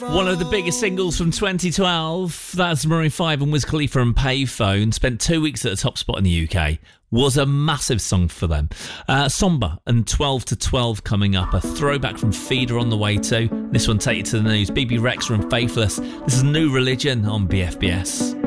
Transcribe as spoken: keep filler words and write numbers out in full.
One of the biggest singles from twenty twelve. That's Maroon five and Wiz Khalifa and Payphone. Spent two weeks at the top spot in the U K. Was a massive song for them. Uh, Somber and twelve to twelve coming up. A throwback from Feeder on the way too. This one, Take You to the News. B B Rexha and Faithless. This is New Religion on B F B S.